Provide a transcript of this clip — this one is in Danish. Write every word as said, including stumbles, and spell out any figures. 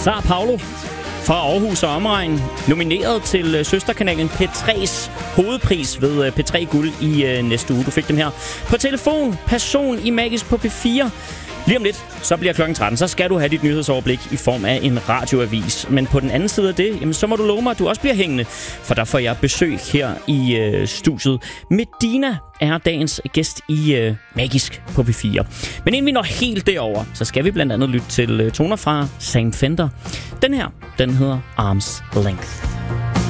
Sara Paulo fra Aarhus og omegn, nomineret til søsterkanalen P tre's hovedpris ved P tre Guld i næste uge. Du fik dem her på telefon. Person i Magisk på P fire. Lige om lidt, så bliver klokken tretten, så skal du have dit nyhedsoverblik i form af en radioavis. Men på den anden side af det, jamen, så må du love mig, at du også bliver hængende, for der får jeg besøg her i øh, studiet. Medina er dagens gæst i øh, Magisk på P fire. Men inden vi når helt derover, så skal vi blandt andet lytte til øh, toner fra Sam Fender. Den her, den hedder Arm's Length.